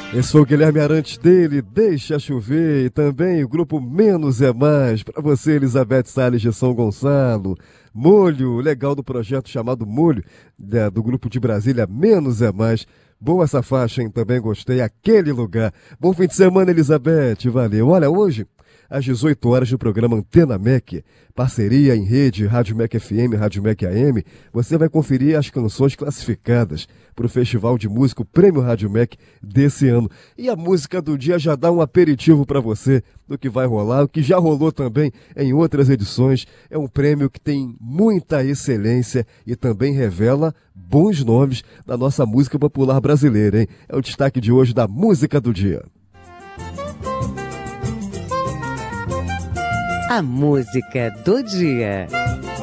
Esse foi o Guilherme Arantes dele, Deixa Chover, e também o grupo Menos é Mais, para você, Elizabeth Salles de São Gonçalo. Molho, legal do projeto chamado Molho, do grupo de Brasília, Menos é Mais. Boa essa faixa, hein? Também gostei, Aquele Lugar. Bom fim de semana, Elizabeth, valeu. Olha, hoje, às 18 horas, no programa Antena MEC, parceria em rede Rádio MEC FM, Rádio MEC AM, você vai conferir as canções classificadas para o Festival de Música, o Prêmio Rádio MEC desse ano. E a música do dia já dá um aperitivo para você do que vai rolar, o que já rolou também em outras edições. É um prêmio que tem muita excelência e também revela bons nomes da nossa música popular brasileira, hein? É o destaque de hoje da Música do Dia. A música do dia.